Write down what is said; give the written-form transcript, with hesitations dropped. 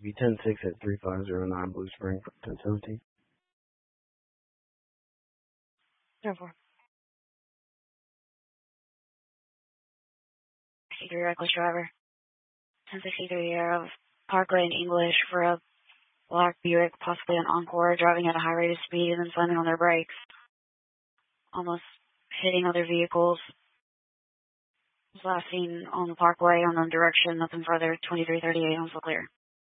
be 10-6 at 3509 Blue Spring, 1017. 04. 63 reckless driver. 1063 air of Parkway and English for a black Buick, possibly an Encore, driving at a high rate of speed and then slamming on their brakes. Almost hitting other vehicles. Was last seen on the Parkway on the direction, nothing further, 2338 on clear.